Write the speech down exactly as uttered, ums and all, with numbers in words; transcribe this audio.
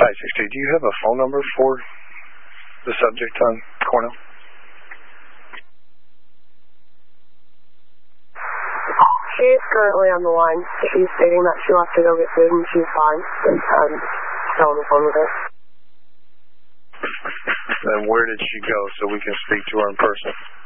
five six two. Do you have a phone number for the subject on Cornell? She's currently on the line. She's stating that she left to go get food and she's fine. And I'm still on the phone with her. Then where did she go so we can speak to her in person?